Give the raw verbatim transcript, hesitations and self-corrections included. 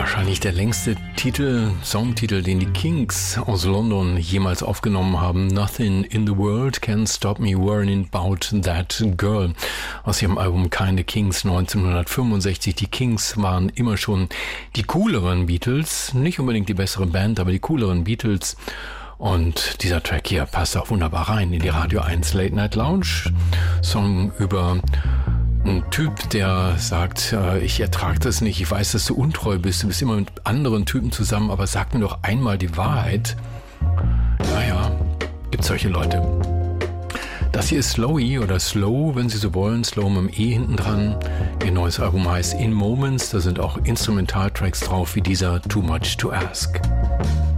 Wahrscheinlich der längste Titel, Songtitel, den die Kings aus London jemals aufgenommen haben. Nothing in the world can stop me worrying about that girl. Aus ihrem Album Keine Kings neunzehnhundertfünfundsechzig. Die Kings waren immer schon die cooleren Beatles. Nicht unbedingt die bessere Band, aber die cooleren Beatles. Und dieser Track hier passt auch wunderbar rein in die Radio eins Late Night Lounge. Song über ein Typ, der sagt, äh, ich ertrage das nicht, ich weiß, dass du untreu bist, du bist immer mit anderen Typen zusammen, aber sag mir doch einmal die Wahrheit. Naja, gibt solche Leute. Das hier ist Slowy oder Slow, wenn Sie so wollen, Slow mit dem E hinten dran. Ihr neues Album heißt In Moments, da sind auch Instrumentaltracks drauf, wie dieser Too Much to Ask.